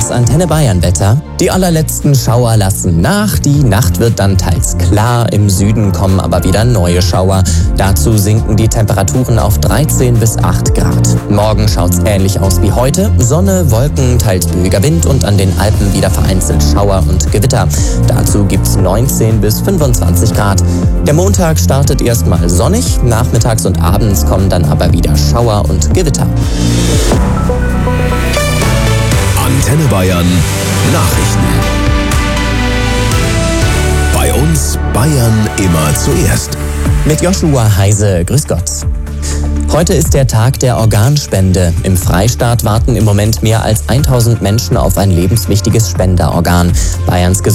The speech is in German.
Das Antenne Bayern Wetter. Die allerletzten Schauer lassen nach. Die Nacht wird dann teils klar. Im Süden kommen aber wieder neue Schauer. Dazu sinken die Temperaturen auf 13 bis 8 Grad. Morgen schaut's ähnlich aus wie heute. Sonne, Wolken, teils böiger Wind und an den Alpen wieder vereinzelt Schauer und Gewitter. Dazu gibt's 19 bis 25 Grad. Der Montag startet erstmal sonnig. Nachmittags und abends kommen dann aber wieder Schauer und Gewitter. Antenne Bayern Nachrichten. Bei uns Bayern immer zuerst. Mit Joshua Heise, grüß Gott. Heute ist der Tag der Organspende. Im Freistaat warten im Moment mehr als 1000 Menschen auf ein lebenswichtiges Spenderorgan. Bayerns